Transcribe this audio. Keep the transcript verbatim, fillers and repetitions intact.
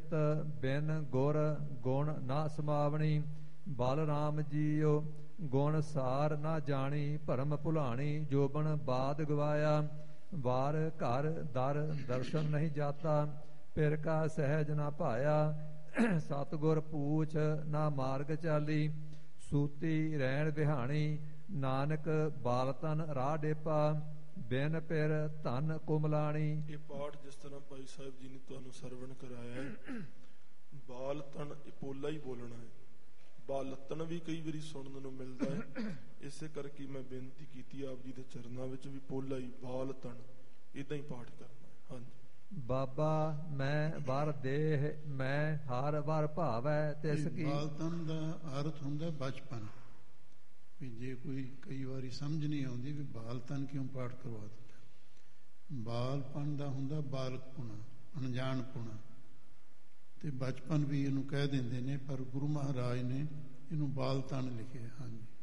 ਚਿਤ ਬਿਨ ਗੁਰ ਗੁਣ ਨਾ ਸਮਾਵਣੀ। ਬਲ ਰਾਮ ਜੀਓ ਗੁਣ ਸਾਰ ਨਾ ਜਾਣੀ। ਭਰਮ ਭੁਲਾਣੀ ਜੋਬਨ ਬਾਦ ਗਵਾਇਆ। ਵਾਰ ਘਰ ਦਰ ਦਰਸ਼ਨ ਨਹੀਂ ਜਾਤਾ। ਪਿਰ ਕਾ ਸਹਿਜ ਨਾ ਭਾਇਆ। ਸਤਿਗੁਰ ਪੂਛ ਨਾ ਮਾਰਗ ਚਾਲੀ। ਸੂਤੀ ਰਹਿਣ ਵਿਹਾਣੀ ਨਾਨਕ ਬਾਲਤਨ ਰਾਹ ਡੇਪਾ। ਬਿਨ ਪਿਰ ਧਨ ਕੁਮਲਾਣੀ। ਇਹ ਪਾਠ ਜਿਸ ਤਰ੍ਹਾਂ ਭਾਈ ਸਾਹਿਬ ਜੀ ਨੇ ਤੁਹਾਨੂੰ ਸਰਵਣ ਕਰਾਇਆ ਹੈ, ਬਾਲ ਤਨ ਪੋਲਾ ਹੀ ਬੋਲਣਾ ਹੈ। ਬਾਲਤਨ ਵੀ ਕਈ ਵਾਰੀ ਸੁਣਨ ਨੂੰ ਮਿਲਦਾ ਹੈ, ਇਸੇ ਕਰਕੇ ਮੈਂ ਬੇਨਤੀ ਕੀਤੀ ਆਪ ਜੀ ਦੇ ਚਰਨਾਂ ਵਿੱਚ ਵੀ ਪੋਲਾ ਹੀ ਬਾਲ ਤਨ ਏਦਾਂ ਹੀ ਪਾਠ ਕਰਨਾ ਹੈ। ਹਾਂਜੀ। ਬਾਬਾ ਮੈਂ ਵਰ ਦੇਹ ਮੈਂ ਹਰ ਵਰ ਭਾਵੈ ਤਿਸ ਕੀ। ਬਾਲਤਨ ਦਾ ਅਰਥ ਹੁੰਦਾ ਬਚਪਨ। ਵੀ ਜੇ ਕੋਈ ਕਈ ਵਾਰੀ ਸਮਝ ਨਹੀਂ ਆਉਂਦੀ ਵੀ ਬਾਲਤਨ ਕਿਉਂ ਪਾਠ ਕਰਵਾ ਦਿੰਦਾ। ਬਾਲਪਨ ਦਾ ਹੁੰਦਾ ਬਾਲਕਪੁਣਾ, ਅਣਜਾਣਪੁਣਾ, ਤੇ ਬਚਪਨ ਵੀ ਇਹਨੂੰ ਕਹਿ ਦਿੰਦੇ ਨੇ, ਪਰ ਗੁਰੂ ਮਹਾਰਾਜ ਨੇ ਇਹਨੂੰ ਬਾਲਤਨ ਲਿਖਿਆ। ਹਾਂਜੀ।